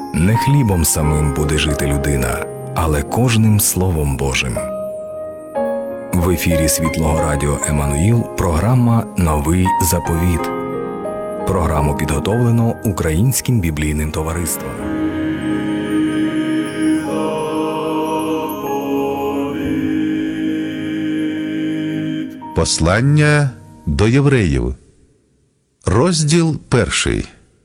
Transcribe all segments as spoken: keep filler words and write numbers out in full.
Не хлібом самим буде жити людина, але кожним Словом Божим. В ефірі Світлого Радіо Еммануїл програма «Новий заповіт». Програму підготовлено Українським біблійним товариством. Послання до євреїв. Розділ перший.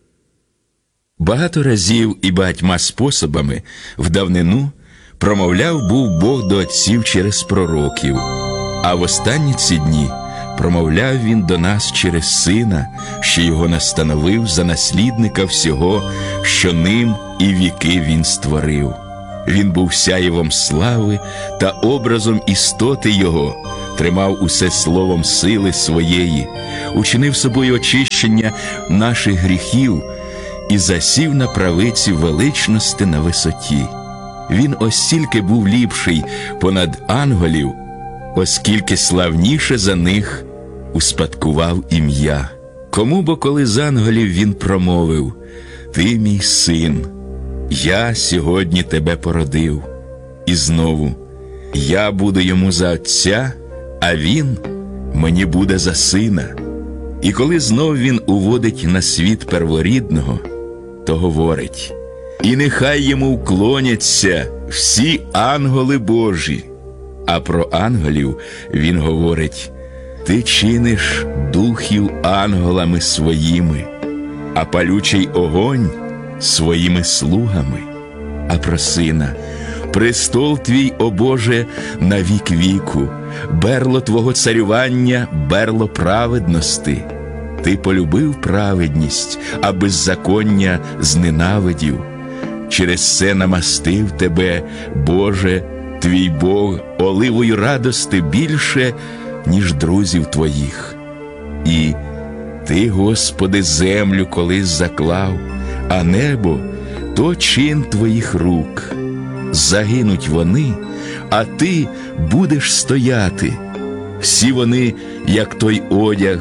Багато разів і багатьма способами в давнину промовляв був Бог до отців через пророків, а в останні ці дні промовляв Він до нас через Сина, що Його настановив за наслідника всього, що ним і віки Він створив. Він був сяєвом слави та образом істоти Його, тримав усе словом сили своєї, учинив собою очищення наших гріхів і засів на правиці величності на висоті. Він остільки був ліпший понад ангелів, оскільки славніше за них успадкував ім'я. Кому бо коли з ангелів він промовив: «Ти мій син, я сьогодні тебе породив». І знову: «Я буду йому за отця, а він мені буде за сина». І коли знов він уводить на світ перворідного, то говорить: «І нехай йому вклоняться всі ангели Божі». А про ангелів він говорить: «Ти чиниш духів ангелами своїми, а палючий огонь своїми слугами». А про сина: «Престол твій, о Боже, на вік віку, берло твого царювання, берло праведності. Ти полюбив праведність, а беззаконня зненавидів. Через це намастив тебе, Боже, твій Бог, оливою радости більше, ніж друзів твоїх. І ти, Господи, землю колись заклав, а небо – то чин твоїх рук. Загинуть вони, а ти будеш стояти. Всі вони, як той одяг,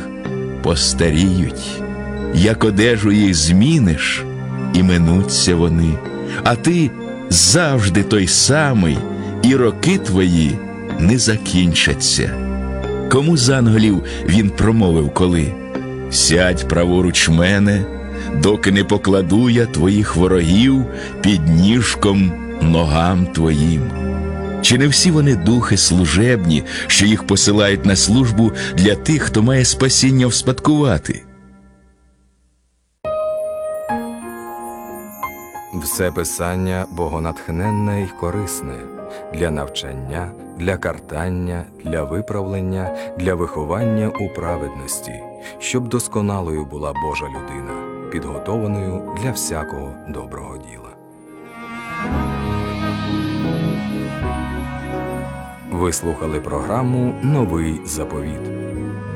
постаріють. Як одежу їх зміниш, і минуться вони. А ти завжди той самий, і роки твої не закінчаться». Кому з ангелів він промовив коли: «Сядь праворуч мене, доки не покладу я твоїх ворогів під ніжком ногам твоїм». Чи не всі вони духи служебні, що їх посилають на службу для тих, хто має спасіння вспадкувати? Все Писання богонатхненне й корисне для навчання, для картання, для виправлення, для виховання у праведності, щоб досконалою була Божа людина, підготованою для всякого доброго діла. Ви слухали програму «Новий заповіт».